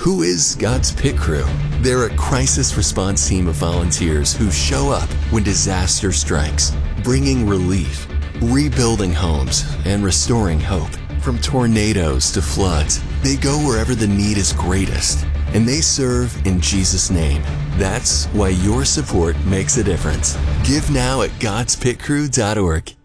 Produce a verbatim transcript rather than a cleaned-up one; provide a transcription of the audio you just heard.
Who is God's Pit Crew? They're a crisis response team of volunteers who show up when disaster strikes, bringing relief, rebuilding homes, and restoring hope. From tornadoes to floods, they go wherever the need is greatest, and they serve in Jesus' name. That's why your support makes a difference. Give now at gods pit crew dot org.